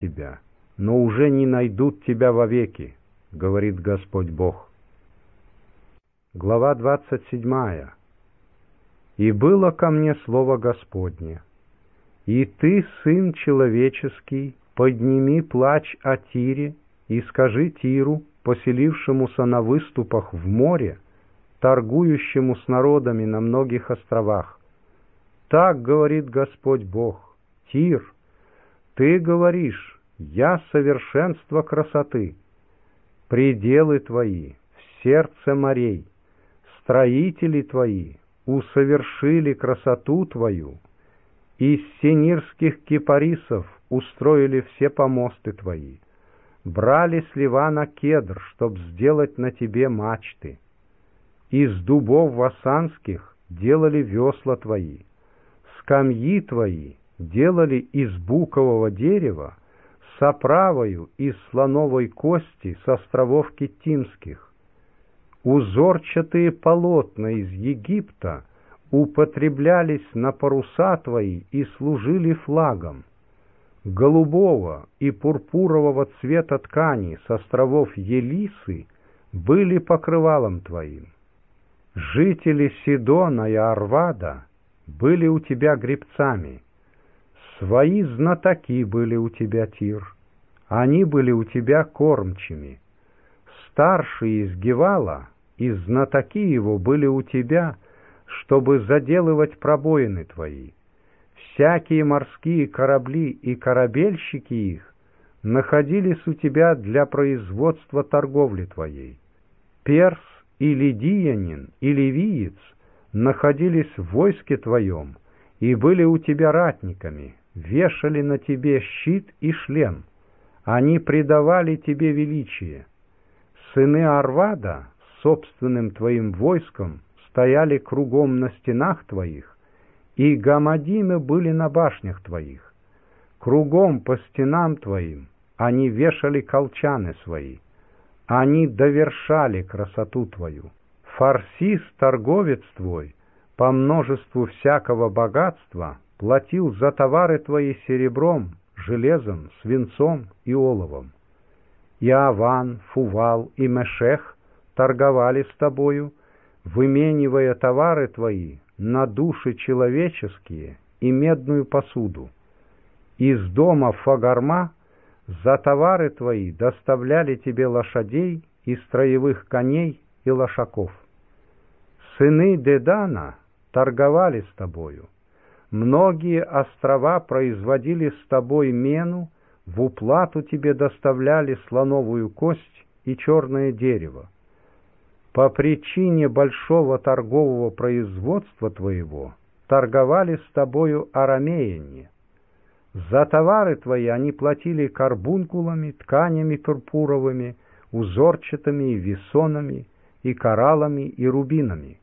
тебя, но уже не найдут тебя вовеки, говорит Господь Бог. Глава 27. И было ко мне слово Господне: и ты, сын человеческий, подними плач о Тире и скажи Тиру, поселившемуся на выступах в море, торгующему с народами на многих островах. Так говорит Господь Бог: Тир, ты говоришь: я совершенство красоты. Пределы твои в сердце морей, строители твои усовершили красоту твою, из синирских кипарисов устроили все помосты твои, брали с Ливана кедр, чтоб сделать на тебе мачты, из дубов васанских делали весла твои, скамьи твои делали из букового дерева, с оправою из слоновой кости с островов Киттимских. Узорчатые полотна из Египта употреблялись на паруса твои и служили флагом. Голубого и пурпурового цвета ткани с островов Елисы были покрывалом твоим. Жители Сидона и Арвада были у тебя гребцами. Свои знатоки были у тебя, Тир, они были у тебя кормчими. Старший из Гевала и знатоки его были у тебя, чтобы заделывать пробоины твои. Всякие морские корабли и корабельщики их находились у тебя для производства торговли твоей. Перс и лидиянин и ливиец находились в войске твоем и были у тебя ратниками, вешали на тебе щит и шлем, они придавали тебе величие. Сыны Арвада с собственным твоим войском стояли кругом на стенах твоих, и гамадимы были на башнях твоих. Кругом по стенам твоим они вешали колчаны свои, они довершали красоту твою. Фарсис, торговец твой, по множеству всякого богатства платил за товары твои серебром, железом, свинцом и оловом. И Аван, Фувал и Мешех торговали с тобою, выменивая товары твои на души человеческие и медную посуду. Из дома Фагарма за товары твои доставляли тебе лошадей и строевых коней и лошаков. Сыны Дедана торговали с тобою. Многие острова производили с тобой мену, в уплату тебе доставляли слоновую кость и черное дерево. По причине большого торгового производства твоего торговали с тобою арамеяне. За товары твои они платили карбункулами, тканями пурпуровыми, узорчатыми и весонами, и кораллами, и рубинами.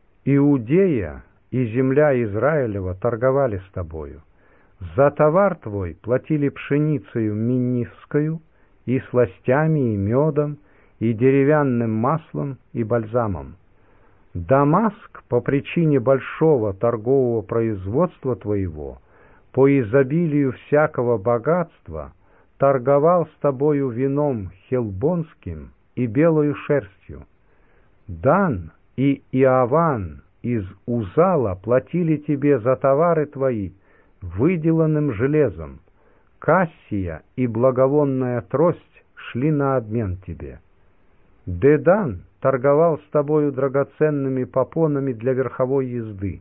Иудея и земля Израилева торговали с тобою. За товар твой платили пшеницею миннивскую, и сластями, и медом, и деревянным маслом, и бальзамом. Дамаск по причине большого торгового производства твоего, по изобилию всякого богатства, торговал с тобою вином хелбонским и белою шерстью. Дан и Иаван из Узала платили тебе за товары твои выделанным железом. Кассия и благовонная трость шли на обмен тебе. Дедан торговал с тобою драгоценными попонами для верховой езды.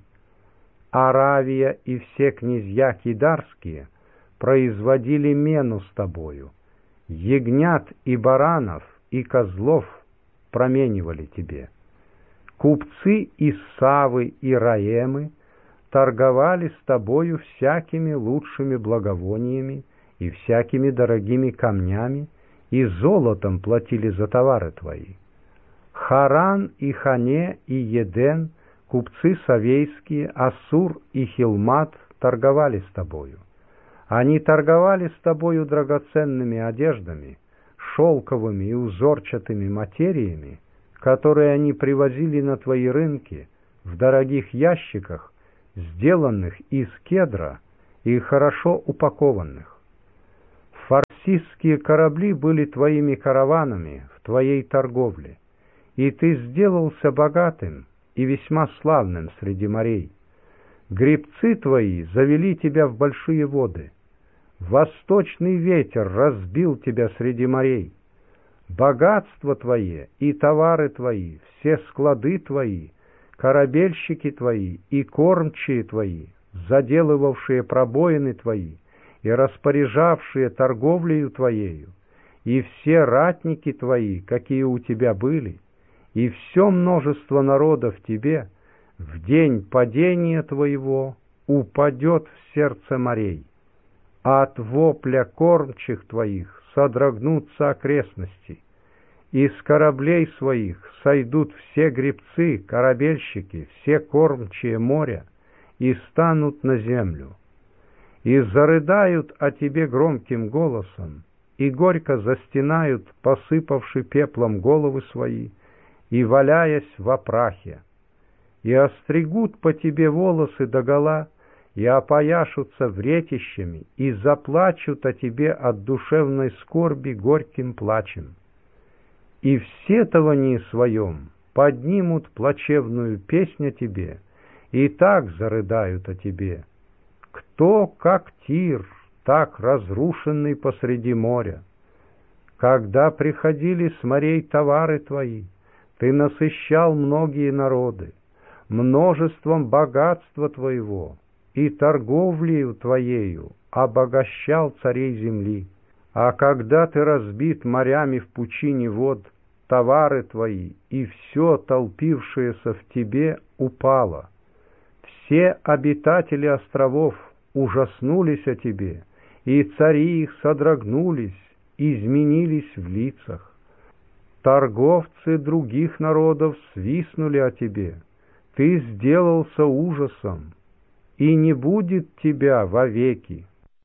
Аравия и все князья кидарские производили мену с тобою. Ягнят и баранов и козлов променивали тебе. Купцы из Савы и Раемы торговали с тобою всякими лучшими благовониями и всякими дорогими камнями, и золотом платили за товары твои. Харан и Хане и Еден, купцы савейские, Ассур и Хилмат торговали с тобою. Они торговали с тобою драгоценными одеждами, шелковыми и узорчатыми материями, которые они привозили на твои рынки в дорогих ящиках, сделанных из кедра и хорошо упакованных. Фетисские корабли были твоими караванами в твоей торговле, и ты сделался богатым и весьма славным среди морей. Гребцы твои завели тебя в большие воды. Восточный ветер разбил тебя среди морей. Богатство твое и товары твои, все склады твои, корабельщики твои и кормчие твои, заделывавшие пробоины твои и распоряжавшие торговлею твоею, и все ратники твои, какие у тебя были, и все множество народов тебе, в день падения твоего упадет в сердце морей. От вопля кормчих твоих содрогнутся окрестности, из кораблей своих сойдут все гребцы, корабельщики, все кормчие моря, и станут на землю. И зарыдают о тебе громким голосом, и горько застенают, посыпавши пеплом головы свои, и валяясь во прахе. И остригут по тебе волосы догола, и опояшутся вретищами, и заплачут о тебе от душевной скорби горьким плачем. И в сетовании своем поднимут плачевную песнь о тебе, и так зарыдают о тебе. Кто, как Тир, так разрушенный посреди моря? Когда приходили с морей товары твои, ты насыщал многие народы, множеством богатства твоего, и торговлею твоею обогащал царей земли. А когда ты разбит морями в пучине вод, товары твои и все толпившееся в тебе упало. Все обитатели островов ужаснулись о тебе, и цари их содрогнулись, изменились в лицах. Торговцы других народов свистнули о тебе, ты сделался ужасом, и не будет тебя вовеки.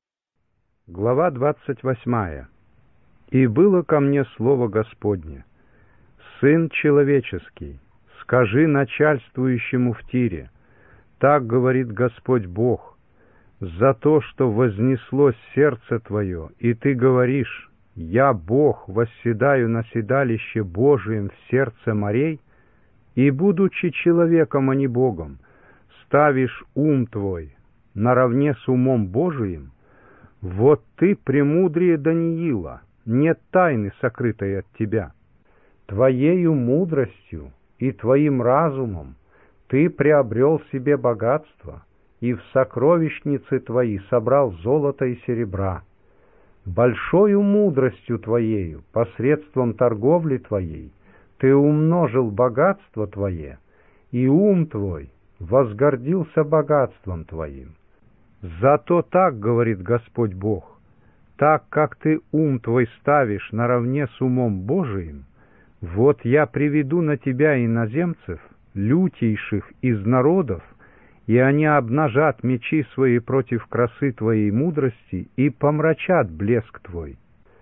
Глава 28. И было ко мне слово Господне: Сын человеческий, скажи начальствующему в Тире: так говорит Господь Бог, за то, что вознеслось сердце твое, и ты говоришь: я, Бог, восседаю на седалище Божием в сердце морей, и, будучи человеком, а не Богом, ставишь ум твой наравне с умом Божиим, вот ты премудрее Даниила, нет тайны, сокрытой от тебя. Твоею мудростью и твоим разумом ты приобрел себе богатство, и в сокровищницы твои собрал золото и серебра. Большою мудростью твоею, посредством торговли твоей, ты умножил богатство твое, и ум твой возгордился богатством твоим. Зато так говорит Господь Бог: так как ты ум твой ставишь наравне с умом Божиим, вот я приведу на тебя иноземцев, лютейших из народов, и они обнажат мечи свои против красы твоей мудрости и помрачат блеск твой.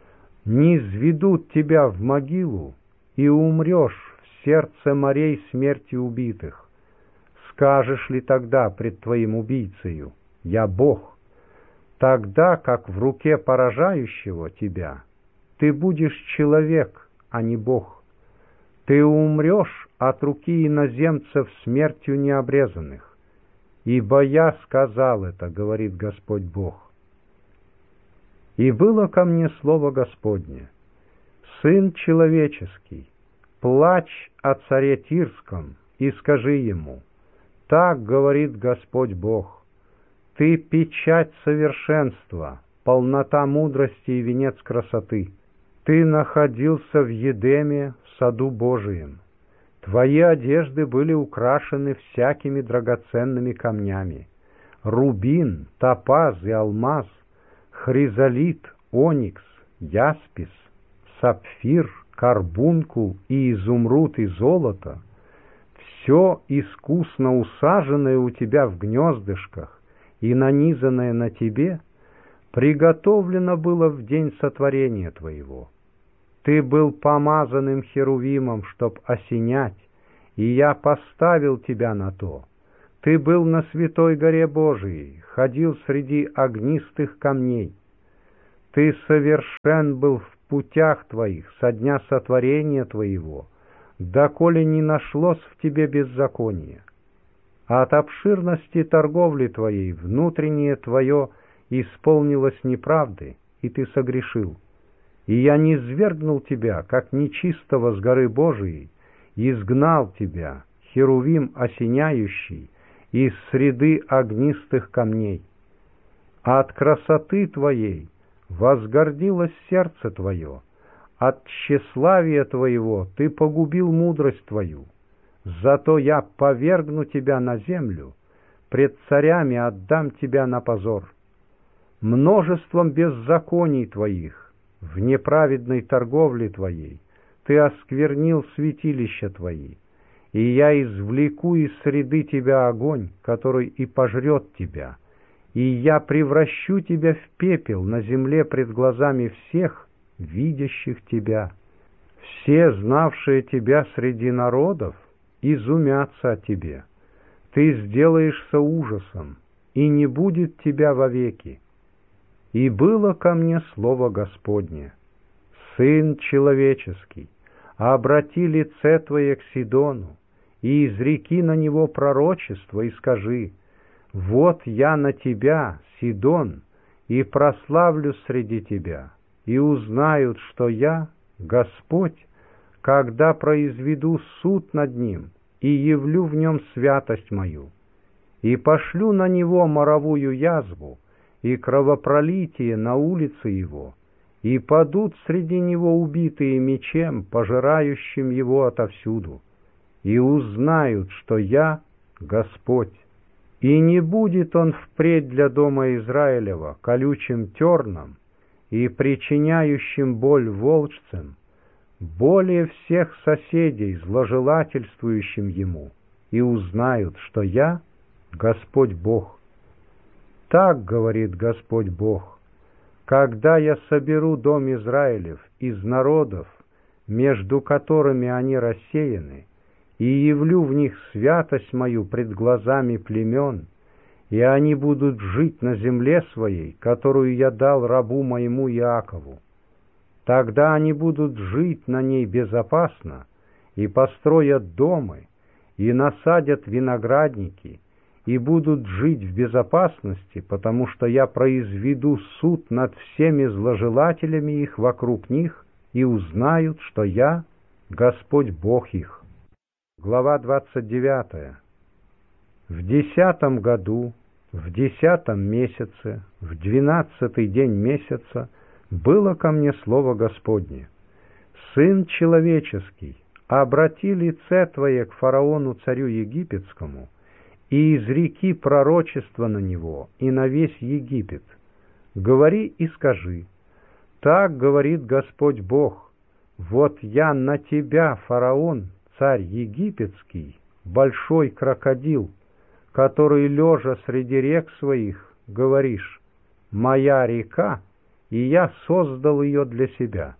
Низведут тебя в могилу, и умрешь в сердце морей смерти убитых. Скажешь ли тогда пред твоим убийцею: я Бог? Тогда, как в руке поражающего тебя, ты будешь человек, а не Бог. Ты умрешь от руки иноземцев смертью необрезанных. Ибо я сказал это, говорит Господь Бог. И было ко мне слово Господне: Сын человеческий, плачь о царе Тирском и скажи ему: так говорит Господь Бог, ты печать совершенства, полнота мудрости и венец красоты. Ты находился в Едеме, в саду Божием. Твои одежды были украшены всякими драгоценными камнями: рубин, топаз и алмаз, хризолит, оникс, яспис, сапфир, карбункул и изумруд и золото. Все искусно усаженное у тебя в гнездышках и нанизанное на тебе приготовлено было в день сотворения твоего. Ты был помазанным херувимом, чтоб осенять, и я поставил тебя на то. Ты был на святой горе Божией, ходил среди огнистых камней. Ты совершен был в путях твоих со дня сотворения твоего, доколе не нашлось в тебе беззакония. От обширности торговли твоей внутреннее твое исполнилось неправды, и ты согрешил. И я низвергнул тебя, как нечистого с горы Божией, изгнал тебя, херувим осеняющий, из среды огнистых камней. От красоты твоей возгордилось сердце твое, от тщеславия твоего ты погубил мудрость твою. Зато я повергну тебя на землю, пред царями отдам тебя на позор. Множеством беззаконий твоих, в неправедной торговле твоей, ты осквернил святилища твои, и я извлеку из среды тебя огонь, который и пожрет тебя, и я превращу тебя в пепел на земле пред глазами всех, видящих тебя. Все, знавшие тебя среди народов, изумятся о тебе. Ты сделаешься ужасом, и не будет тебя вовеки. И было ко мне слово Господне: Сын человеческий, обрати лице твое к Сидону, и изреки на него пророчество, и скажи: вот я на тебя, Сидон, и прославлю среди тебя, и узнают, что я, Господь, когда произведу суд над ним и явлю в нем святость мою, и пошлю на него моровую язву и кровопролитие на улице его, и падут среди него убитые мечем, пожирающим его отовсюду, и узнают, что я Господь. И не будет он впредь для дома Израилева колючим терном и причиняющим боль волжцам, более всех соседей, зложелательствующим ему, и узнают, что я Господь Бог. Так говорит Господь Бог: когда я соберу дом Израилев из народов, между которыми они рассеяны, и явлю в них святость мою пред глазами племен, и они будут жить на земле своей, которую я дал рабу моему Иакову, тогда они будут жить на ней безопасно, и построят домы, и насадят виноградники, и будут жить в безопасности, потому что я произведу суд над всеми зложелателями их вокруг них, и узнают, что я Господь Бог их. Глава 29. В 10 году, в 10 месяце, в 12-й день месяца было ко мне слово Господне: Сын человеческий, обрати лице твое к фараону царю египетскому, и изреки пророчество на него и на весь Египет. Говори и скажи: так говорит Господь Бог: вот я на тебя, фараон, царь египетский, большой крокодил, который, лежа среди рек своих, говоришь: моя река, и я создал ее для себя.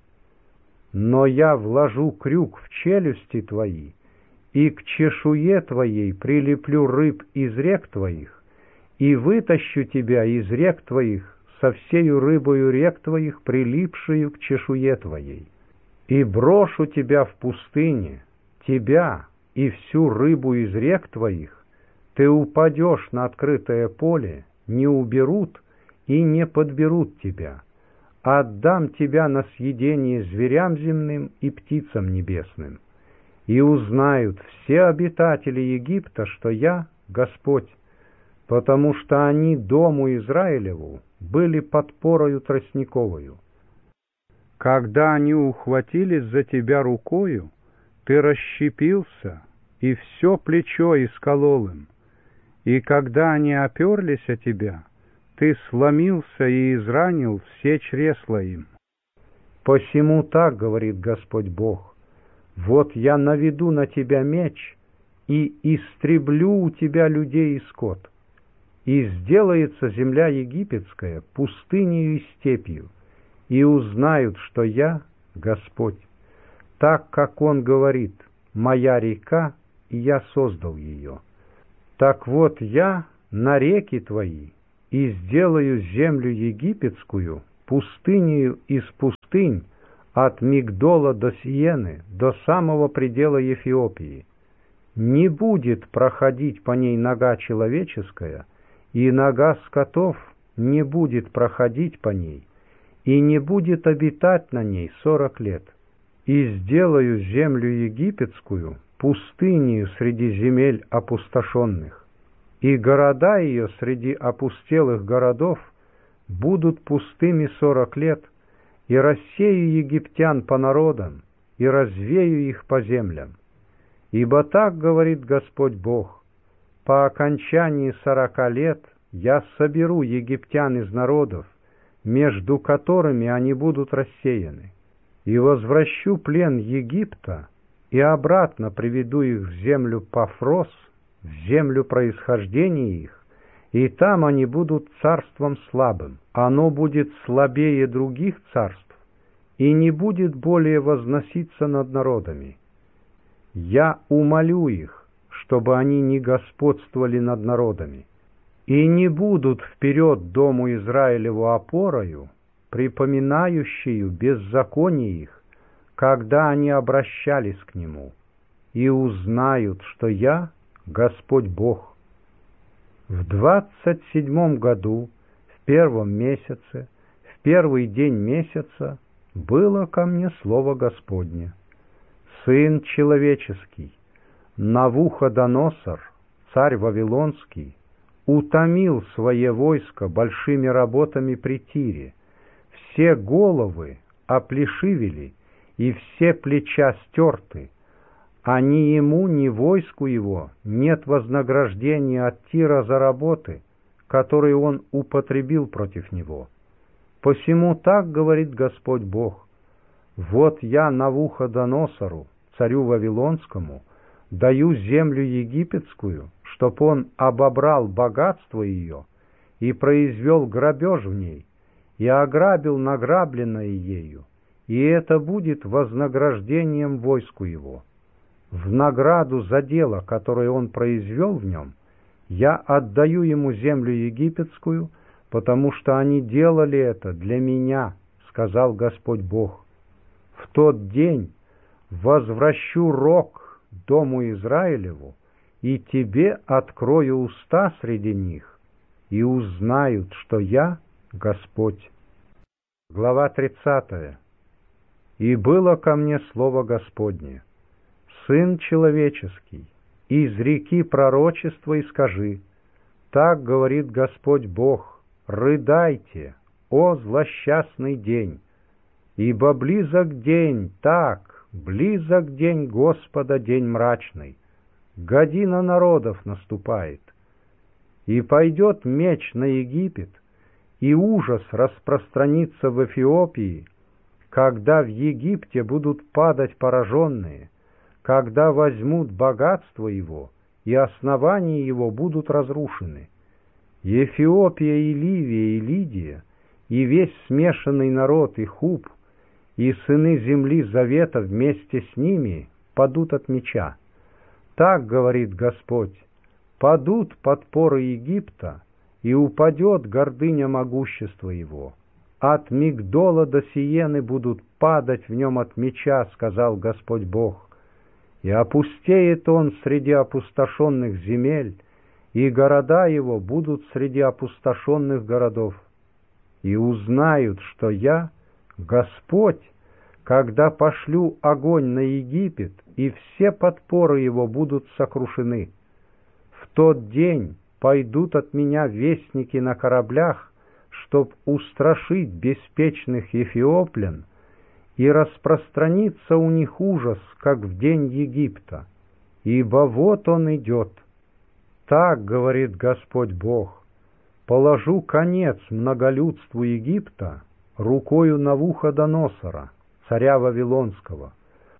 Но я вложу крюк в челюсти твои, и к чешуе твоей прилеплю рыб из рек твоих, и вытащу тебя из рек твоих со всею рыбою рек твоих, прилипшую к чешуе твоей, и брошу тебя в пустыне, тебя и всю рыбу из рек твоих, ты упадешь на открытое поле, не уберут и не подберут тебя. Отдам тебя на съедение зверям земным и птицам небесным. И узнают все обитатели Египта, что я Господь, потому что они дому Израилеву были подпорою тростниковою. Когда они ухватились за тебя рукою, ты расщепился, и все плечо исколол им. И когда они оперлись о тебя, ты сломился и изранил все чресла им. Посему так говорит Господь Бог: вот я наведу на тебя меч, и истреблю у тебя людей и скот, и сделается земля египетская пустынею и степью, и узнают, что я Господь. Так, как Он говорит: моя река, и я создал ее. Так вот я на реки твои и сделаю землю египетскую пустынею из пустынь, от Мигдола до Сиены, до самого предела Эфиопии. Не будет проходить по ней нога человеческая, и нога скотов не будет проходить по ней, и не будет обитать на ней 40 лет. И сделаю землю египетскую пустынею среди земель опустошенных, и города ее среди опустелых городов будут пустыми 40 лет, и рассею египтян по народам, и развею их по землям. Ибо так говорит Господь Бог: по окончании 40 лет я соберу египтян из народов, между которыми они будут рассеяны, и возвращу плен Египта, и обратно приведу их в землю Пафрос, в землю происхождения их, и там они будут царством слабым. Оно будет слабее других царств, и не будет более возноситься над народами. Я умолю их, чтобы они не господствовали над народами, и не будут вперед дому Израилеву опорою, припоминающую беззаконие их, когда они обращались к нему, и узнают, что я Господь Бог. В 27 году, в 1 месяце, в 1 день месяца было ко мне слово Господне: Сын человеческий, Навуходоносор, царь Вавилонский, утомил свое войско большими работами при Тире, все головы оплешивели, и все плеча стерты, а ни ему, ни войску его нет вознаграждения от Тира за работы, которые он употребил против него. Посему так говорит Господь Бог: вот я Навуходоносору, царю Вавилонскому, даю землю египетскую, чтоб он обобрал богатство ее и произвел грабеж в ней, и ограбил награбленное ею, и это будет вознаграждением войску его. В награду за дело, которое он произвел в нем, я отдаю ему землю египетскую, потому что они делали это для меня, сказал Господь Бог. В тот день возвращу рог дому Израилеву, и тебе открою уста среди них, и узнают, что я Господь. Глава 30. И было ко мне слово Господне: Сын человеческий, изреки пророчество и скажи: так говорит Господь Бог, рыдайте, о злосчастный день, ибо близок день, так, близок день Господа, день мрачный, година народов наступает. И пойдет меч на Египет, и ужас распространится в Эфиопии, когда в Египте будут падать пораженные, когда возьмут богатство его, и основания его будут разрушены. Эфиопия и Ливия и Лидия, и весь смешанный народ и Хуб, и сыны земли завета вместе с ними падут от меча. Так говорит Господь: падут подпоры Египта, и упадет гордыня могущества его. От Мигдола до Сиены будут падать в нем от меча, сказал Господь Бог. И опустеет он среди опустошенных земель, и города его будут среди опустошенных городов. И узнают, что я Господь, когда пошлю огонь на Египет, и все подпоры его будут сокрушены. В тот день пойдут от меня вестники на кораблях, чтоб устрашить беспечных эфиоплян, и распространится у них ужас, как в день Египта, ибо вот он идет. Так говорит Господь Бог: положу конец многолюдству Египта рукою Навуходоносора, царя Вавилонского.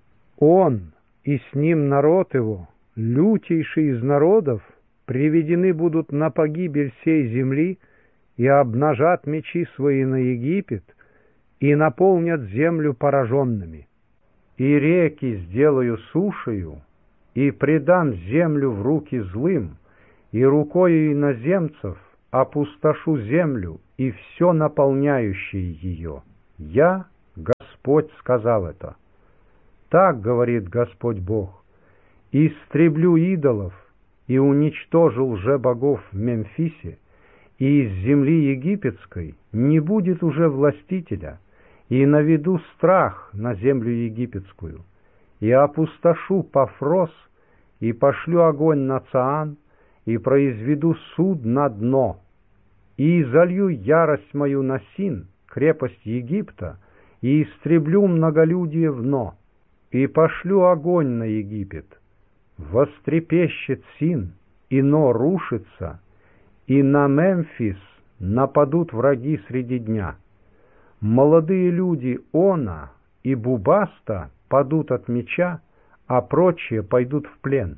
Он и с ним народ его, лютейший из народов, приведены будут на погибель сей земли, и обнажат мечи свои на Египет, и наполнят землю пораженными. И реки сделаю сушею, и предам землю в руки злым, и рукою иноземцев опустошу землю и все наполняющее ее. Я, Господь, сказал это. Так говорит Господь Бог: истреблю идолов и уничтожу лжебогов в Мемфисе, и из земли египетской не будет уже властителя, и наведу страх на землю египетскую, и опустошу Пафрос, и пошлю огонь на Цаан, и произведу суд на дно, и залью ярость мою на Син, крепость Египта, и истреблю многолюдие в Но, и пошлю огонь на Египет. Вострепещет Син, и Но рушится, и на Мемфис нападут враги среди дня. Молодые люди Она и Бубаста падут от меча, а прочие пойдут в плен.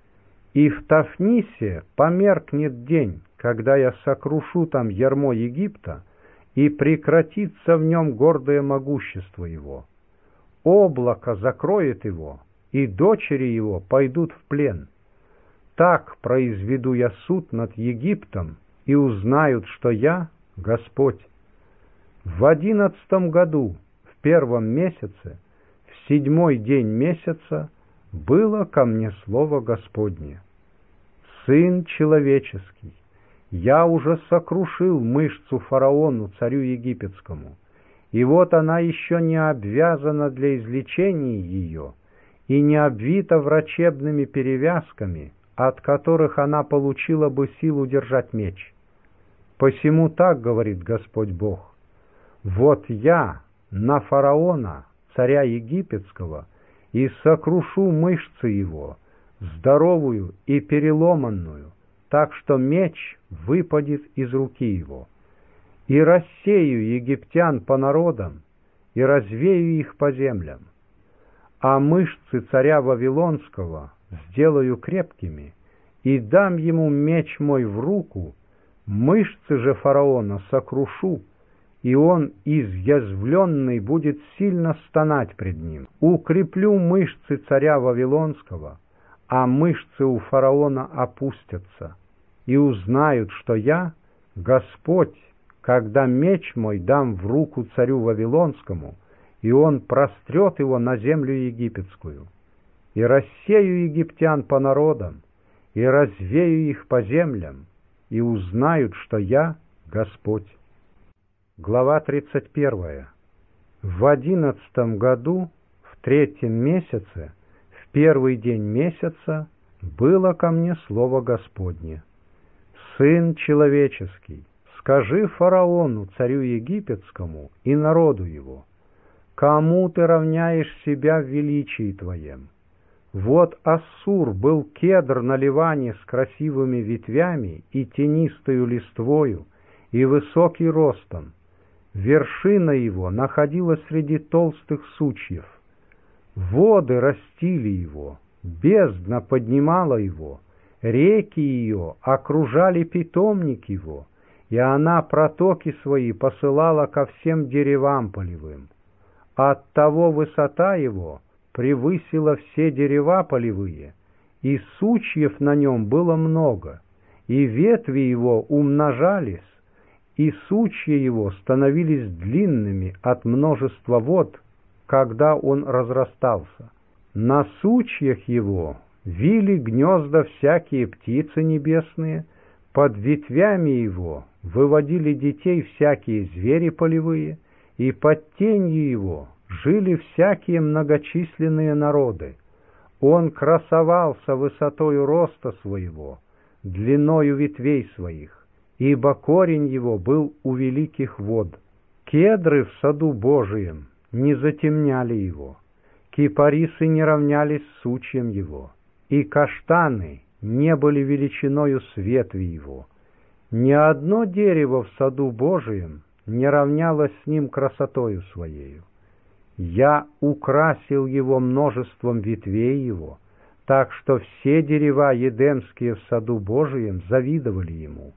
И в Тафнисе померкнет день, когда я сокрушу там ярмо Египта, и прекратится в нем гордое могущество его. Облако закроет его, и дочери его пойдут в плен. Так произведу я суд над Египтом, и узнают, что я Господь. В 11 году, в 1 месяце, в 7 день месяца, было ко мне слово Господне: Сын человеческий, я уже сокрушил мышцу фараону, царю египетскому, и вот она еще не обвязана для излечения ее и не обвита врачебными перевязками, от которых она получила бы силу держать меч. Посему так говорит Господь Бог: вот я на фараона, царя египетского, и сокрушу мышцы его, здоровую и переломанную, так что меч выпадет из руки его. И рассею египтян по народам, и развею их по землям. А мышцы царя Вавилонского сделаю крепкими, и дам ему меч мой в руку, мышцы же фараона сокрушу, и он, изъязвленный, будет сильно стонать пред ним. Укреплю мышцы царя Вавилонского, а мышцы у фараона опустятся, и узнают, что я, Господь, когда меч мой дам в руку царю Вавилонскому, и он прострет его на землю египетскую. И рассею египтян по народам, и развею их по землям, и узнают, что я Господь. Глава 31. В 11 году, в 3 месяце, в 1 день месяца, было ко мне слово Господне: Сын человеческий, скажи фараону, царю египетскому, и народу его: кому ты равняешь себя в величии твоем? Вот Ассур был кедр на Ливане с красивыми ветвями и тенистою листвою, и высокий ростом. Вершина его находилась среди толстых сучьев. Воды растили его, бездна поднимала его, реки ее окружали питомник его, и она протоки свои посылала ко всем деревам полевым. Оттого высота его превысила все дерева полевые, и сучьев на нем было много, и ветви его умножались, и сучья его становились длинными от множества вод, когда он разрастался. На сучьях его вили гнезда всякие птицы небесные, под ветвями его выводили детей всякие звери полевые, и под тенью его жили всякие многочисленные народы. Он красовался высотою роста своего, длиною ветвей своих, ибо корень его был у великих вод. Кедры в саду Божием не затемняли его, кипарисы не равнялись с сучьем его, и каштаны не были величиною с ветви его. Ни одно дерево в саду Божием не равнялось с ним красотою своею. Я украсил его множеством ветвей его, так что все дерева едемские в саду Божием завидовали ему.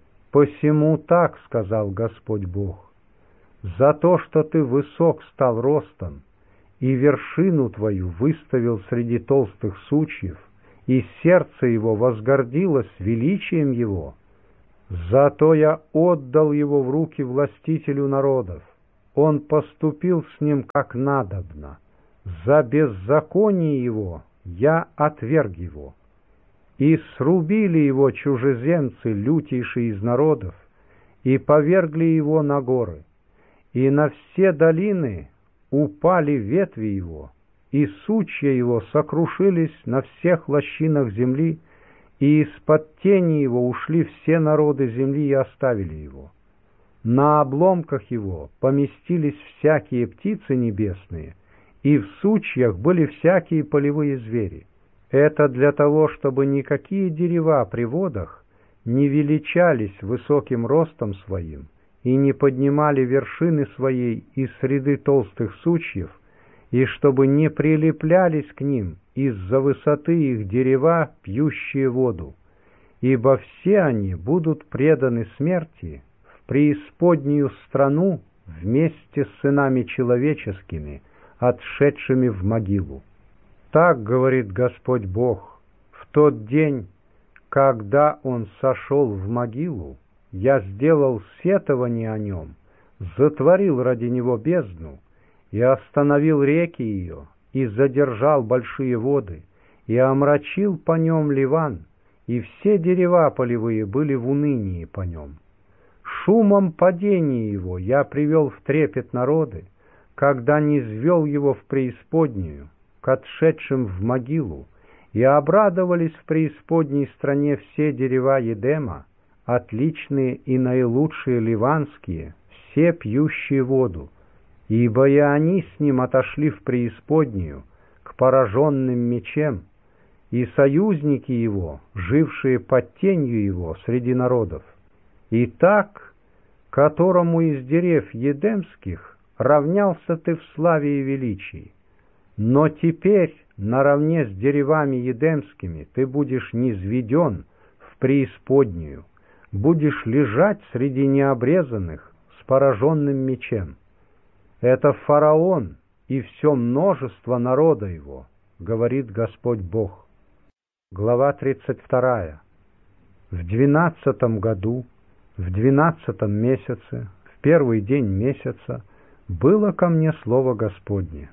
Посему так сказал Господь Бог: за то, что ты высок стал ростом, и вершину твою выставил среди толстых сучьев, и сердце его возгордилось величием его, Зато я отдал его в руки властителю народов. Он поступил с ним как надобно. За беззаконие его я отверг его. И срубили его чужеземцы, лютейшие из народов, и повергли его на горы. И на все долины упали ветви его, и сучья его сокрушились на всех лощинах земли, и из-под тени его ушли все народы земли и оставили его. На обломках его поместились всякие птицы небесные, и в сучьях были всякие полевые звери. Это для того, чтобы никакие дерева при водах не величались высоким ростом своим и не поднимали вершины своей из среды толстых сучьев, и чтобы не прилеплялись к ним из-за высоты их дерева, пьющие воду, ибо все они будут преданы смерти в преисподнюю страну вместе с сынами человеческими, отшедшими в могилу. Так говорит Господь Бог: в тот день, когда он сошел в могилу, я сделал сетование о нем, затворил ради него бездну, и остановил реки ее, и задержал большие воды, и омрачил по нем Ливан, и все дерева полевые были в унынии по нем. Шумом падения его я привел в трепет народы, когда низвел его в преисподнюю, к отшедшим в могилу, и обрадовались в преисподней стране все дерева Едема, отличные и наилучшие ливанские, все пьющие воду, ибо и они с ним отошли в преисподнюю, к пораженным мечем, и союзники его, жившие под тенью его среди народов. И так, которому из дерев едемских равнялся ты в славе и величии. Но теперь наравне с деревами едемскими ты будешь низведен в преисподнюю, будешь лежать среди необрезанных с пораженным мечем. Это фараон и все множество народа его, говорит Господь Бог. Глава 32. В 12 году, в 12 месяце, в первый день месяца, было ко мне слово Господне: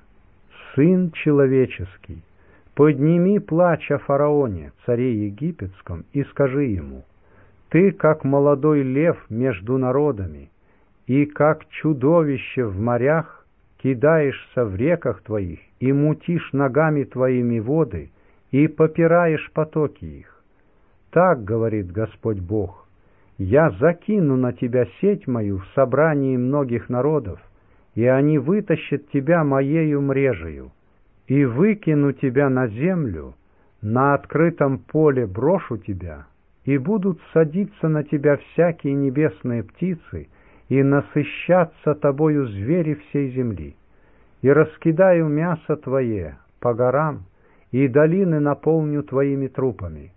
Сын человеческий, подними плач о фараоне, царе египетском, и скажи ему: ты, как молодой лев между народами, и как чудовище в морях, кидаешься в реках твоих и мутишь ногами твоими воды, и попираешь потоки их. Так говорит Господь Бог: я закину на тебя сеть мою в собрании многих народов, и они вытащат тебя моею мрежею, и выкину тебя на землю, на открытом поле брошу тебя, и будут садиться на тебя всякие небесные птицы, и насыщаться тобою звери всей земли. И раскидаю мясо твое по горам, и долины наполню твоими трупами,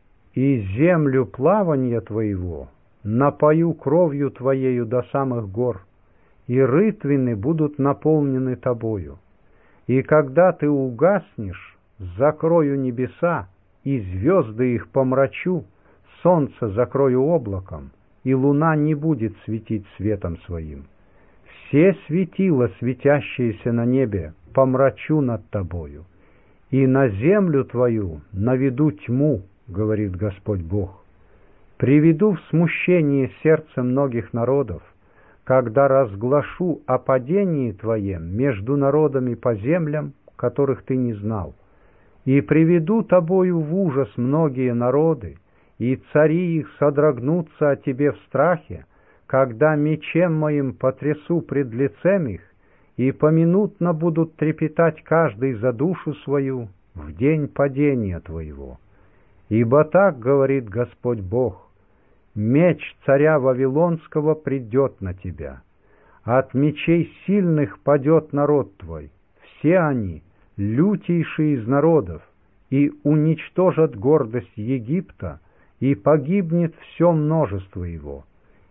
и землю плавания твоего напою кровью твоею до самых гор, и рытвины будут наполнены тобою. И когда ты угаснешь, закрою небеса, и звезды их помрачу, солнце закрою облаком, и луна не будет светить светом своим. Все светила, светящиеся на небе, помрачу над тобою, и на землю твою наведу тьму, говорит Господь Бог. Приведу в смущение сердце многих народов, когда разглашу о падении твоем между народами по землям, которых ты не знал, и приведу тобою в ужас многие народы, и цари их содрогнутся о тебе в страхе, когда мечем моим потрясу пред лицем их, и поминутно будут трепетать каждый за душу свою в день падения твоего. Ибо так говорит Господь Бог: меч царя Вавилонского придет на тебя, от мечей сильных падет народ твой, все они лютейшие из народов, и уничтожат гордость Египта, и погибнет все множество его,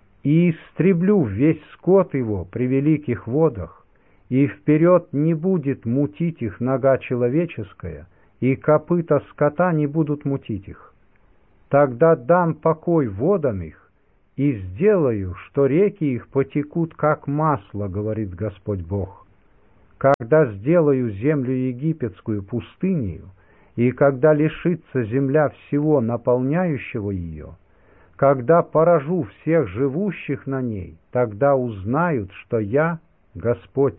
и истреблю весь скот его при великих водах, и вперед не будет мутить их нога человеческая, и копыта скота не будут мутить их. Тогда дам покой водам их, и сделаю, что реки их потекут, как масло, говорит Господь Бог. Когда сделаю землю египетскую пустынею, и когда лишится земля всего наполняющего ее, когда поражу всех живущих на ней, тогда узнают, что я Господь.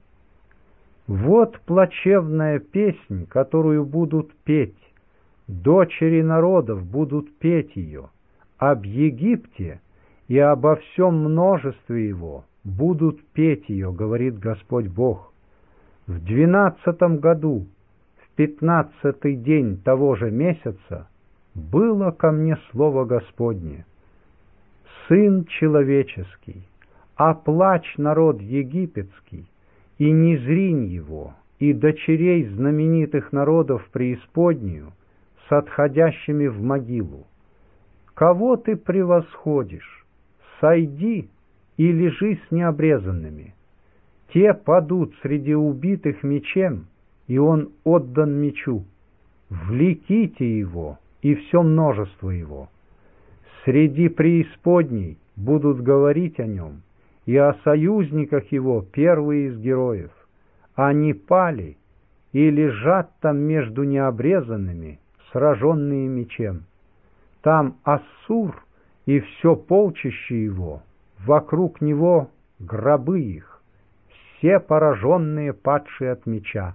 Вот плачевная песнь, которую будут петь, дочери народов будут петь ее, об Египте и обо всем множестве его будут петь ее, говорит Господь Бог. В 12 году, в 15-й день того же месяца, было ко мне слово Господне: Сын человеческий, оплачь народ египетский, и не зринь его, и дочерей знаменитых народов преисподнюю с отходящими в могилу. Кого ты превосходишь? Сойди и лежи с необрезанными. Те падут среди убитых мечем, и он отдан мечу. Влеките его и все множество его. Среди преисподней будут говорить о нем, и о союзниках его первые из героев. Они пали и лежат там между необрезанными, сраженные мечем. Там Ассур и все полчище его, вокруг него гробы их, все пораженные, падшие от меча.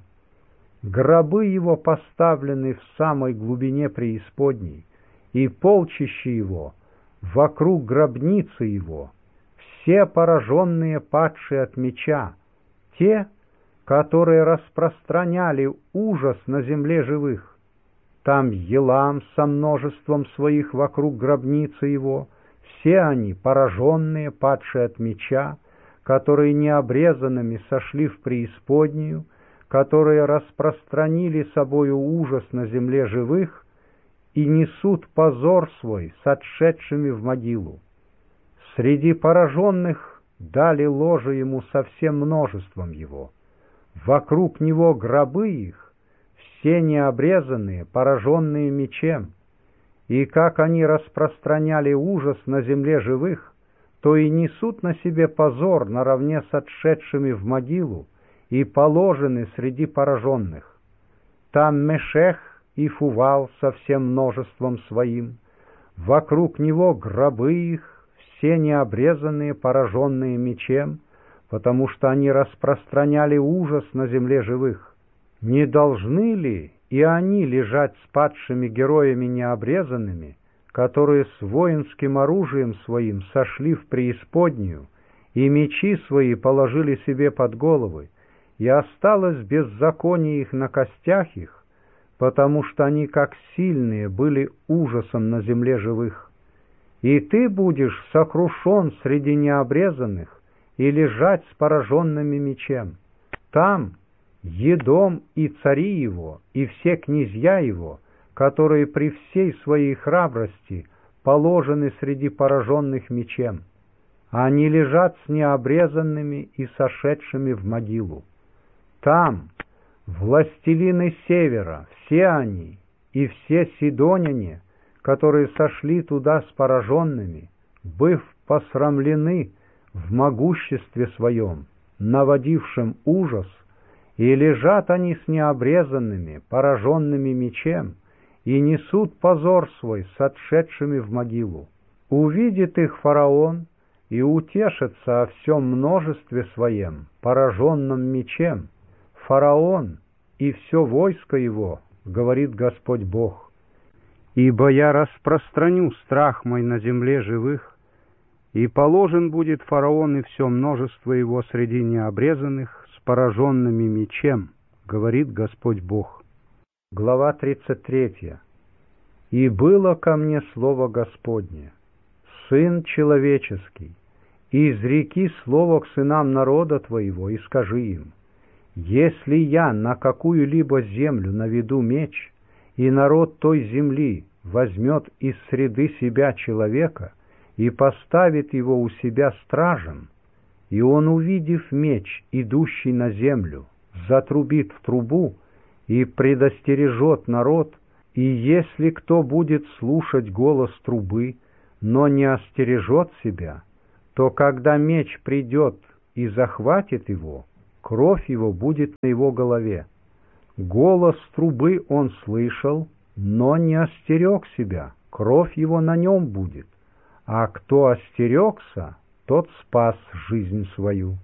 Гробы его поставлены в самой глубине преисподней, и полчище его вокруг гробницы его, все пораженные, падшие от меча, те, которые распространяли ужас на земле живых. Там Елам со множеством своих вокруг гробницы его, все они пораженные, падшие от меча, которые необрезанными сошли в преисподнюю, которые распространили собою ужас на земле живых и несут позор свой с отшедшими в могилу. Среди пораженных дали ложе ему со всем множеством его. Вокруг него гробы их, все необрезанные, пораженные мечем. И как они распространяли ужас на земле живых, то и несут на себе позор наравне с отшедшими в могилу и положены среди пораженных. Там Мешех и Фувал со всем множеством своим, вокруг него гробы их, все необрезанные, пораженные мечем, потому что они распространяли ужас на земле живых. Не должны ли и они лежать с падшими героями необрезанными, которые с воинским оружием своим сошли в преисподнюю, и мечи свои положили себе под головы, и осталось беззаконие их на костях их, потому что они, как сильные, были ужасом на земле живых. И ты будешь сокрушен среди необрезанных и лежать с пораженными мечем. Там Едом и цари его, и все князья его, которые при всей своей храбрости положены среди пораженных мечем. Они лежат с необрезанными и сошедшими в могилу. Там властелины севера, все они, и все сидоняне, которые сошли туда с пораженными, быв посрамлены в могуществе своем, наводившим ужас, и лежат они с необрезанными, пораженными мечем, и несут позор свой с отшедшими в могилу. Увидит их фараон и утешится о всем множестве своем, пораженном мечем, фараон и все войско его, говорит Господь Бог. Ибо я распространю страх мой на земле живых, и положен будет фараон и все множество его среди необрезанных с пораженными мечем, говорит Господь Бог. Глава 33. И было ко мне слово Господне: Сын человеческий, изреки слово к сынам народа твоего и скажи им: если я на какую-либо землю наведу меч, и народ той земли возьмет из среды себя человека и поставит его у себя стражем, и он, увидев меч, идущий на землю, затрубит в трубу и предостережет народ, и если кто будет слушать голос трубы, но не остережет себя, то когда меч придет и захватит его, кровь его будет на его голове. Голос трубы он слышал, но не остерег себя, кровь его на нем будет. А кто остерегся, тот спас жизнь свою.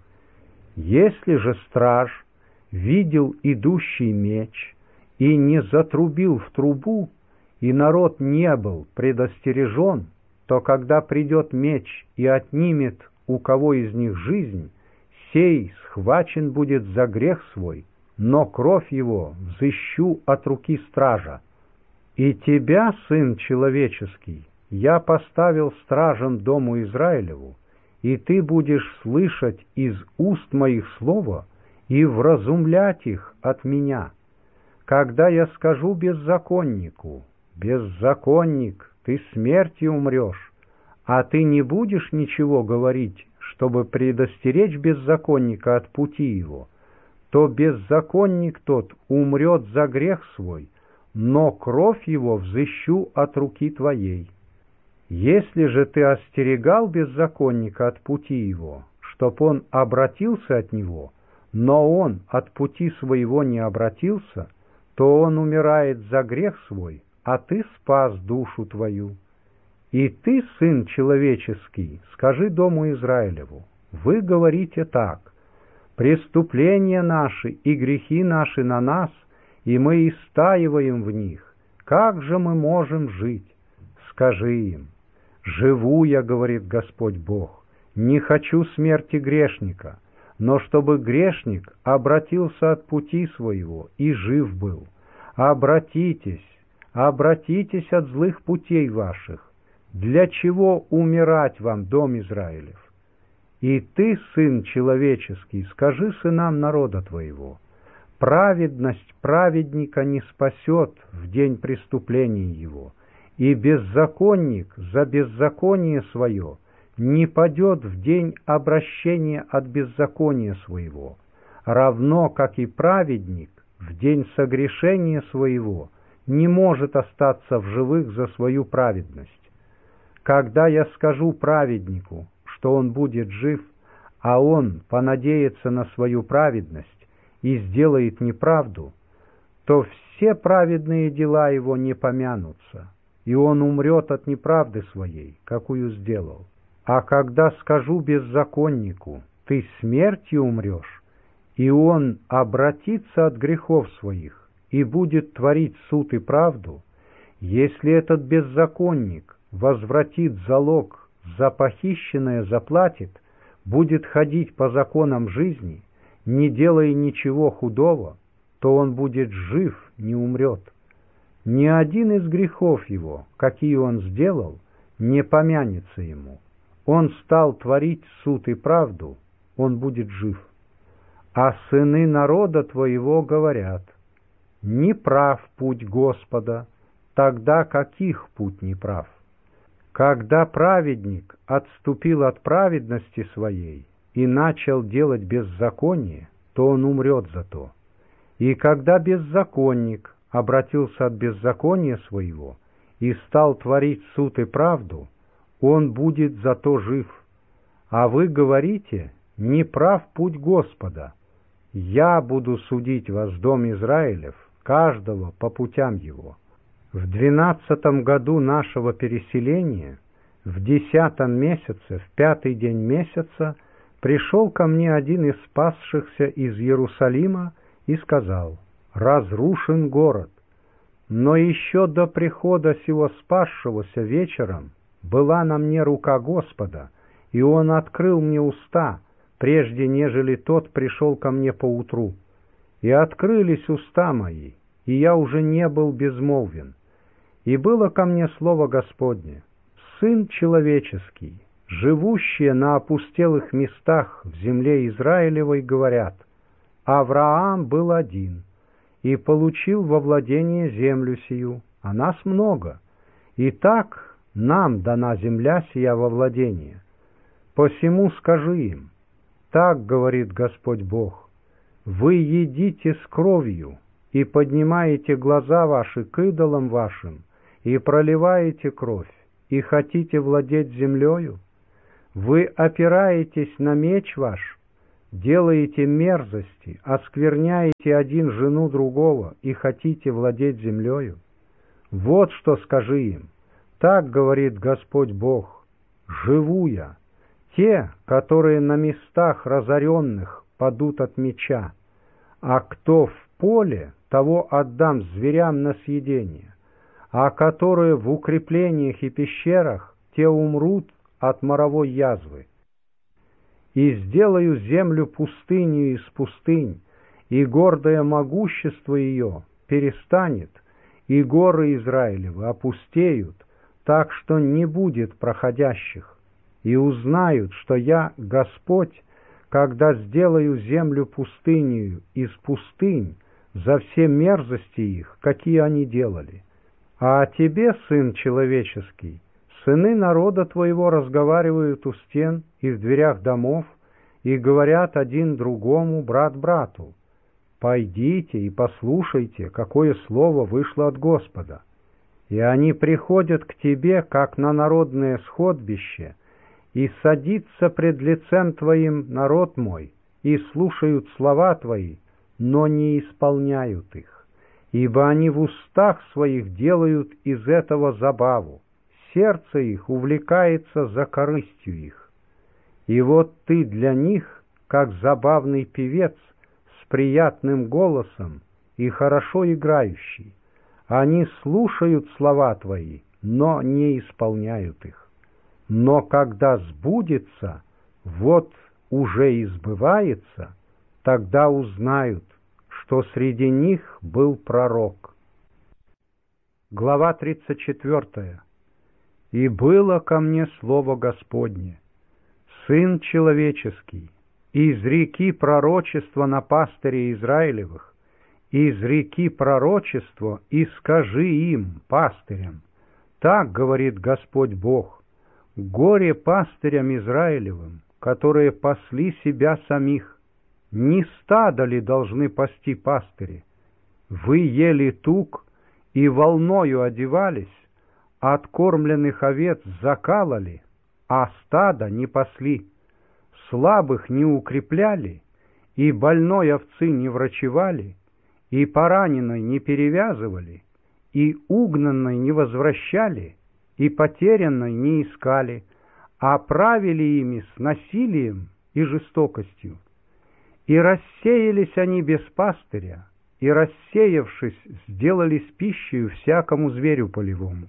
Если же страж видел идущий меч и не затрубил в трубу, и народ не был предостережен, то когда придет меч и отнимет у кого из них жизнь, сей схвачен будет за грех свой, но кровь его взыщу от руки стража. И тебя, сын человеческий, я поставил стражем дому Израилеву, и ты будешь слышать из уст моих слова и вразумлять их от меня. Когда я скажу беззаконнику: беззаконник, ты смертью умрешь, а ты не будешь ничего говорить, чтобы предостеречь беззаконника от пути его, то беззаконник тот умрет за грех свой, но кровь его взыщу от руки твоей. Если же ты остерегал беззаконника от пути его, чтоб он обратился от него, но он от пути своего не обратился, то он умирает за грех свой, а ты спас душу твою. И ты, сын человеческий, скажи дому Израилеву: вы говорите так: преступления наши и грехи наши на нас, и мы истаиваем в них. Как же мы можем жить? Скажи им: живу я, говорит Господь Бог, не хочу смерти грешника, но чтобы грешник обратился от пути своего и жив был. Обратитесь, обратитесь от злых путей ваших. Для чего умирать вам, дом Израилев? И ты, сын человеческий, скажи сынам народа твоего: праведность праведника не спасет в день преступления его, и беззаконник за беззаконие свое не падет в день обращения от беззакония своего, равно как и праведник в день согрешения своего не может остаться в живых за свою праведность. Когда я скажу праведнику, что он будет жив, а он понадеется на свою праведность и сделает неправду, то все праведные дела его не помянутся, и он умрет от неправды своей, какую сделал. А когда скажу беззаконнику: ты смертью умрешь, и он обратится от грехов своих и будет творить суд и правду, если этот беззаконник возвратит залог, за похищенное заплатит, будет ходить по законам жизни, не делая ничего худого, то он будет жив, не умрет. Ни один из грехов его, какие он сделал, не помянется ему. Он стал творить суд и правду, он будет жив. А сыны народа твоего говорят: не прав путь Господа, тогда каких путь не прав? Когда праведник отступил от праведности своей и начал делать беззаконие, то он умрет за то. И когда беззаконник обратился от беззакония своего и стал творить суд и правду, он будет за то жив. А вы говорите: не прав путь Господа. Я буду судить вас, дом Израилев, каждого по путям его. В 12 году нашего переселения, в 10 месяце, в 5 день месяца, пришел ко мне один из спасшихся из Иерусалима и сказал: разрушен город. Но еще до прихода сего спасшегося вечером была на мне рука Господа, и он открыл мне уста, прежде нежели тот пришел ко мне поутру. И открылись уста мои, и я уже не был безмолвен. И было ко мне слово Господне: Сын человеческий, живущие на опустелых местах в земле Израилевой, говорят: Авраам был один, и получил во владение землю сию, а нас много. И так нам дана земля сия во владение. Посему скажи им: так говорит Господь Бог: вы едите с кровью и поднимаете глаза ваши к идолам вашим, и проливаете кровь, и хотите владеть землею? Вы опираетесь на меч ваш, делаете мерзости, оскверняете один жену другого и хотите владеть землею? Вот что скажи им. Так говорит Господь Бог: живу я. Те, которые на местах разоренных, падут от меча, а кто в поле, того отдам зверям на съедение, а которые в укреплениях и пещерах, те умрут от моровой язвы. И сделаю землю пустынью из пустынь, и гордое могущество ее перестанет, и горы Израилевы опустеют, так что не будет проходящих, и узнают, что я Господь, когда сделаю землю пустынею из пустынь за все мерзости их, какие они делали. А о тебе, сын человеческий, сыны народа твоего разговаривают у стен и в дверях домов, и говорят один другому, брат брату: пойдите и послушайте, какое слово вышло от Господа. И они приходят к тебе, как на народное сходбище, и садится пред лицем твоим народ мой, и слушают слова твои, но не исполняют их, ибо они в устах своих делают из этого забаву, сердце их увлекается за корыстью их. И вот ты для них, как забавный певец с приятным голосом и хорошо играющий. Они слушают слова твои, но не исполняют их. Но когда сбудется, вот уже и сбывается, тогда узнают, что среди них был пророк. Глава 34. «И было ко мне слово Господне: Сын человеческий, изреки пророчество на пастырей Израилевых, изреки пророчество и скажи им, пастырям: так говорит Господь Бог: горе пастырям Израилевым, которые пасли себя самих. Не стадо ли должны пасти пастыри? Вы ели тук и волною одевались, откормленных овец закалали, а стадо не пасли, слабых не укрепляли, и больной овцы не врачевали, и пораненной не перевязывали, и угнанной не возвращали, и потерянной не искали, а правили ими с насилием и жестокостью. И рассеялись они без пастыря, и, рассеявшись, сделались пищей всякому зверю полевому.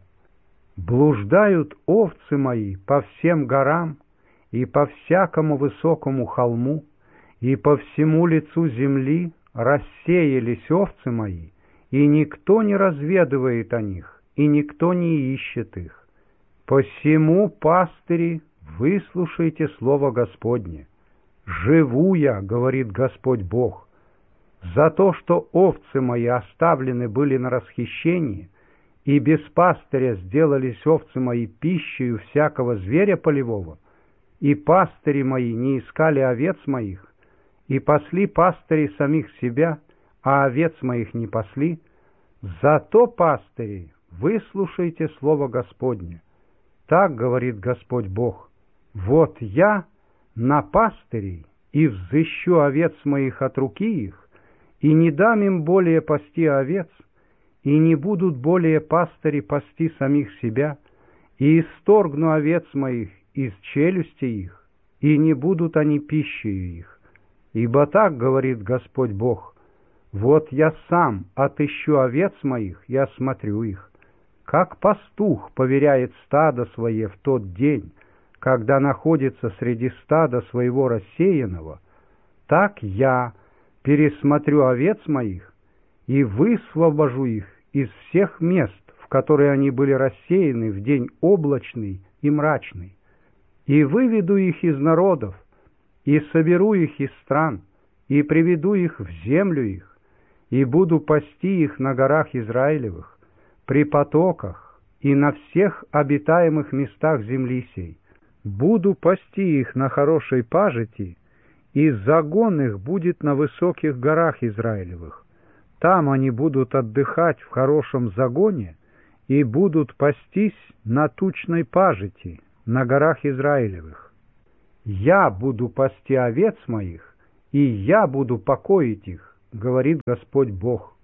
Блуждают овцы мои по всем горам и по всякому высокому холму, и по всему лицу земли рассеялись овцы мои, и никто не разведывает о них, и никто не ищет их. Посему, пастыри, выслушайте слово Господне. Живу я, говорит Господь Бог, за то, что овцы мои оставлены были на расхищении, и без пастыря сделались овцы мои пищею всякого зверя полевого, и пастыри мои не искали овец моих, и пасли пастыри самих себя, а овец моих не пасли. Зато, пастыри, выслушайте слово Господне. Так говорит Господь Бог: вот я на пастырей и взыщу овец моих от руки их, и не дам им более пасти овец, и не будут более пастыри пасти самих себя, и исторгну овец моих из челюсти их, и не будут они пищею их. Ибо так говорит Господь Бог: вот я сам отыщу овец моих и осмотрю их, как пастух поверяет стадо свое в тот день, когда находится среди стада своего рассеянного, так я пересмотрю овец моих и высвобожу их из всех мест, в которые они были рассеяны в день облачный и мрачный, и выведу их из народов, и соберу их из стран, и приведу их в землю их, и буду пасти их на горах Израилевых, при потоках и на всех обитаемых местах земли сей. Буду пасти их на хорошей пажити, и загон их будет на высоких горах Израилевых. Там они будут отдыхать в хорошем загоне, и будут пастись на тучной пажити на горах Израилевых. Я буду пасти овец моих, и я буду покоить их, говорит Господь Бог.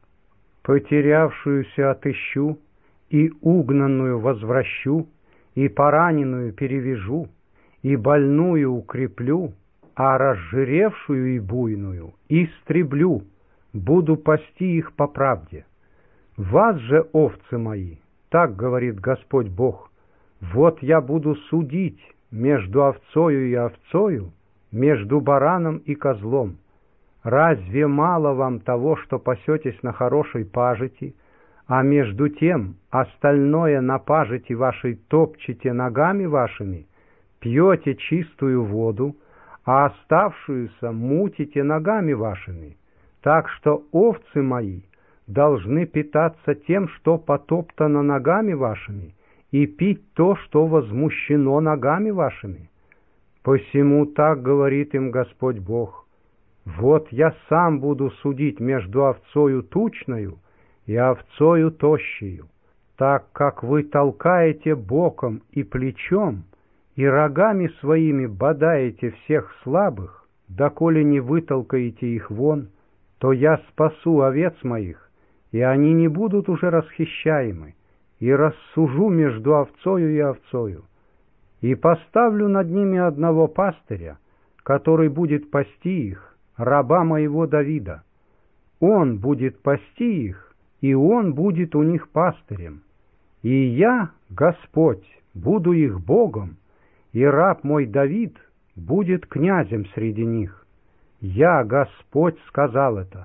Потерявшуюся отыщу, и угнанную возвращу, и пораненную перевяжу, и больную укреплю, а разжиревшую и буйную истреблю, буду пасти их по правде. Вас же, овцы мои, так говорит Господь Бог, вот я буду судить между овцою и овцою, между бараном и козлом. Разве мало вам того, что пасетесь на хорошей пажити, а между тем остальное на пажити вашей топчете ногами вашими, пьете чистую воду, а оставшуюся мутите ногами вашими, так что овцы мои должны питаться тем, что потоптано ногами вашими, и пить то, что возмущено ногами вашими. Посему так говорит им Господь Бог: вот я сам буду судить между овцою тучною и овцою тощею, так как вы толкаете боком и плечом, и рогами своими бодаете всех слабых, доколе не вытолкаете их вон, то я спасу овец моих, и они не будут уже расхищаемы, и рассужу между овцою и овцою, и поставлю над ними одного пастыря, который будет пасти их, раба моего Давида. Он будет пасти их, и он будет у них пастырем. И я, Господь, буду их Богом, и раб мой Давид будет князем среди них. Я, Господь, сказал это.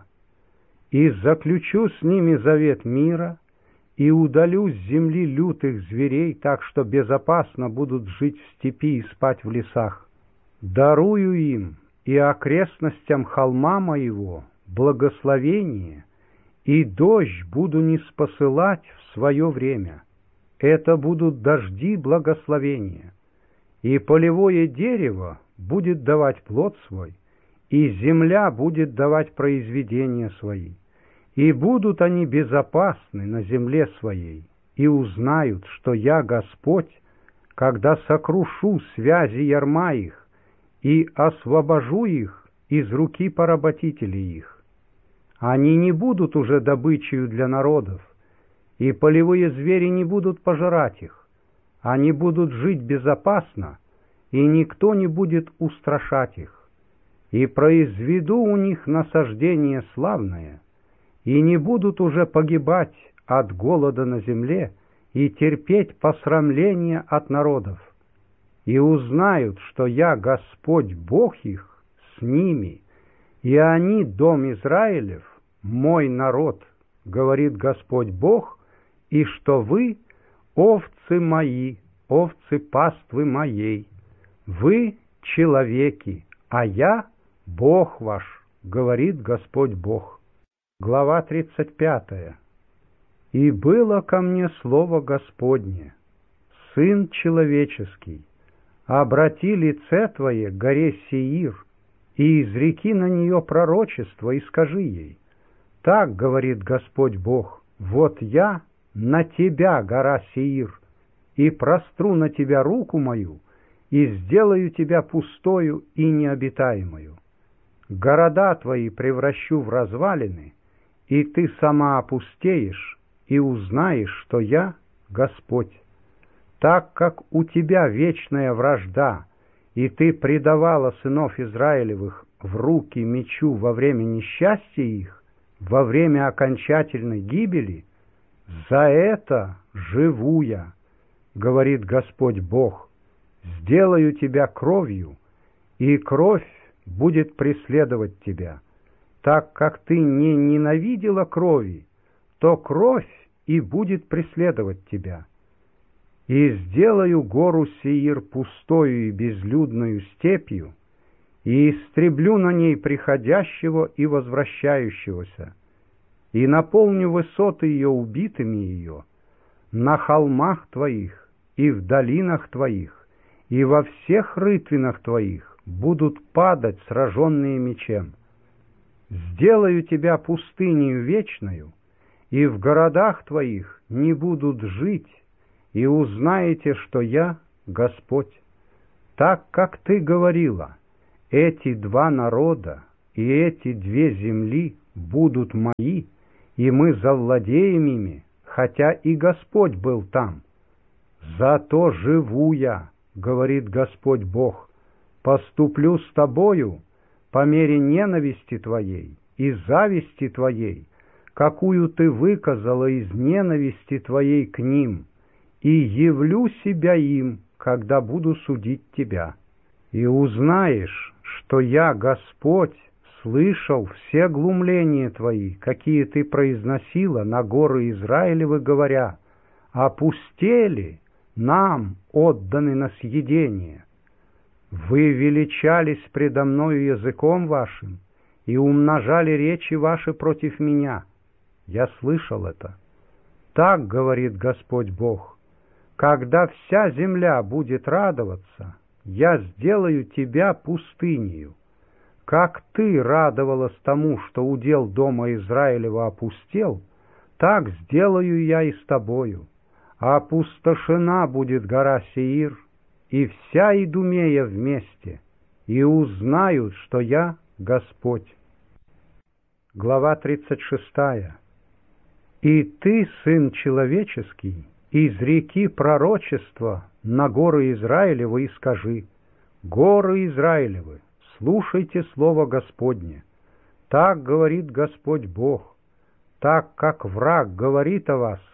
И заключу с ними завет мира, и удалю с земли лютых зверей, так что безопасно будут жить в степи и спать в лесах. Дарую им и окрестностям холма моего благословение, и дождь буду ниспосылать в свое время. Это будут дожди благословения. И полевое дерево будет давать плод свой, и земля будет давать произведения свои. И будут они безопасны на земле своей, и узнают, что я Господь, когда сокрушу связи ярма их и освобожу их из руки поработителей их. Они не будут уже добычею для народов, и полевые звери не будут пожирать их. Они будут жить безопасно, и никто не будет устрашать их. И произведу у них насаждение славное, и не будут уже погибать от голода на земле и терпеть посрамление от народов. И узнают, что я Господь Бог их с ними, и они, дом Израилев, мой народ, говорит Господь Бог, и что вы овцы мои, овцы паствы моей, вы человеки, а я Бог ваш, говорит Господь Бог. Глава 35. И было ко мне слово Господне: Сын человеческий, обрати лице твое к горе Сеир, и изреки на нее пророчество, и скажи ей: так говорит Господь Бог, вот я на тебя, гора Сеир, и простру на тебя руку мою, и сделаю тебя пустою и необитаемою. Города твои превращу в развалины, и ты сама опустеешь, и узнаешь, что я Господь. Так как у тебя вечная вражда, и ты предавала сынов Израилевых в руки мечу во время несчастья их, во время окончательной гибели, за это живу я, говорит Господь Бог, сделаю тебя кровью, и кровь будет преследовать тебя. Так как ты не ненавидела крови, то кровь и будет преследовать тебя. И сделаю гору Сеир пустою и безлюдную степью, и истреблю на ней приходящего и возвращающегося, и наполню высоты ее убитыми ее, на холмах твоих и в долинах твоих, и во всех рытвинах твоих будут падать сраженные мечем. Сделаю тебя пустынею вечною, и в городах твоих не будут жить, и узнаете, что я Господь. Так, как ты говорила, эти два народа и эти две земли будут мои, и мы завладеем ими, хотя и Господь был там. Зато живу я, говорит Господь Бог, поступлю с тобою по мере ненависти твоей и зависти твоей, какую ты выказала из ненависти твоей к ним, и явлю себя им, когда буду судить тебя. И узнаешь, что я, Господь, слышал все глумления твои, какие ты произносила на горы Израилевы, говоря: опустели, нам отданы на съедение. Вы величались предо мною языком вашим и умножали речи ваши против меня. Я слышал это. Так говорит Господь Бог: когда вся земля будет радоваться, я сделаю тебя пустынею. Как ты радовалась тому, что удел дома Израилева опустел, так сделаю я и с тобою. Опустошена будет гора Сеир, и вся Идумея вместе, и узнают, что я Господь. Глава 36. И ты, сын человеческий, изреки пророчество на горы Израилевы и скажи: горы Израилевы, слушайте слово Господне. Так говорит Господь Бог, так как враг говорит о вас: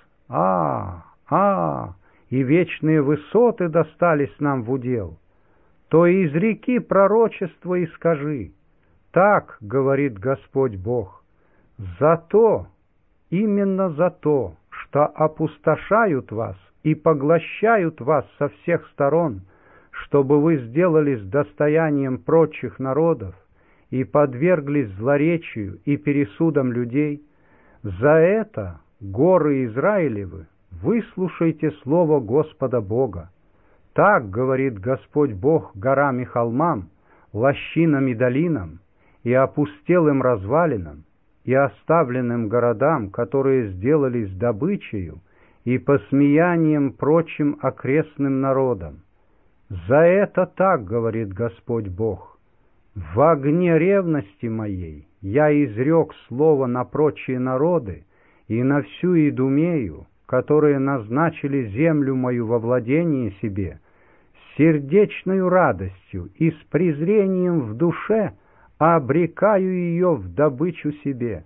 и вечные высоты достались нам в удел, то изреки пророчество и скажи: так говорит Господь Бог, именно за то, что опустошают вас и поглощают вас со всех сторон, чтобы вы сделались достоянием прочих народов и подверглись злоречию и пересудам людей, за это, горы Израилевы, выслушайте слово Господа Бога. Так говорит Господь Бог горам и холмам, лощинам и долинам, и опустелым развалинам, и оставленным городам, которые сделались добычею и посмеянием прочим окрестным народам. За это так говорит Господь Бог: в огне ревности моей я изрек слово на прочие народы и на всю Идумею, которые назначили землю мою во владение себе, с сердечною радостью и с презрением в душе обрекаю ее в добычу себе.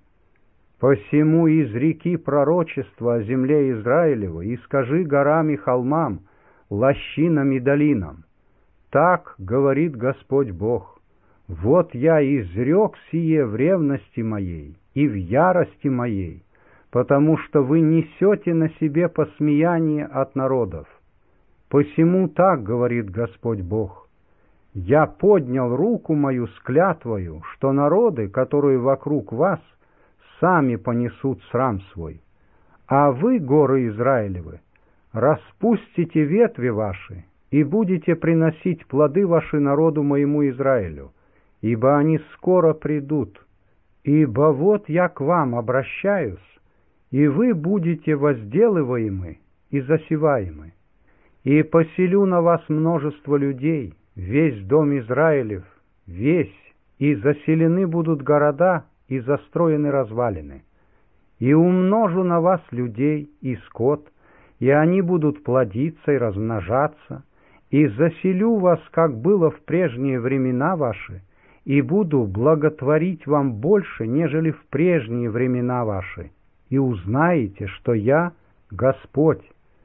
Посему изреки пророчество о земле Израилевой и скажи горам и холмам, лощинам и долинам: так говорит Господь Бог: вот я изрек сие в ревности моей и в ярости моей, потому что вы несете на себе посмеяние от народов. Посему так говорит Господь Бог: я поднял руку мою с клятвою, что народы, которые вокруг вас, сами понесут срам свой. А вы, горы Израилевы, распустите ветви ваши и будете приносить плоды ваши народу моему Израилю, ибо они скоро придут. Ибо вот я к вам обращаюсь, и вы будете возделываемы и засеваемы. И поселю на вас множество людей, весь дом Израилев, весь, и заселены будут города, и застроены развалины. И умножу на вас людей и скот, и они будут плодиться и размножаться, и заселю вас, как было в прежние времена ваши, и буду благотворить вам больше, нежели в прежние времена ваши, и узнаете, что я Господь.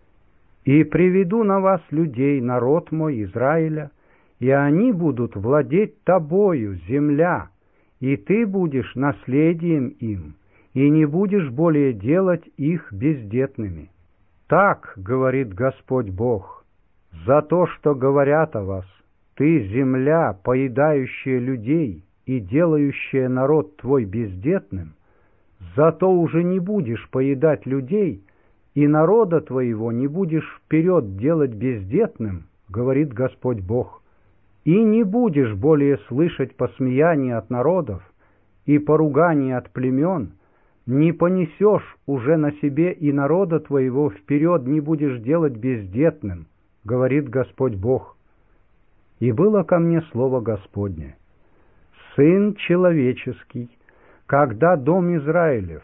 И приведу на вас людей, народ мой, Израиля, и они будут владеть тобою, земля, и ты будешь наследием им, и не будешь более делать их бездетными. Так говорит Господь Бог: за то, что говорят о вас: ты земля, поедающая людей и делающая народ твой бездетным, зато уже не будешь поедать людей, и народа твоего не будешь вперед делать бездетным, говорит Господь Бог. И не будешь более слышать посмеяния от народов и поругания от племен, не понесешь уже на себе и народа твоего вперед не будешь делать бездетным, говорит Господь Бог. И было ко мне слово Господне: Сын человеческий, когда дом Израилев